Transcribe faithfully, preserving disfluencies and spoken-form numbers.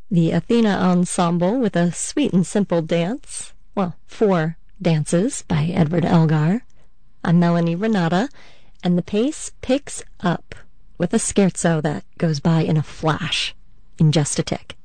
The Athena Ensemble with a sweet and simple dance. Well, four dances by Edward Elgar. I'm Melanie Renata, and the pace picks up with a scherzo that goes by in a flash, in just a tick.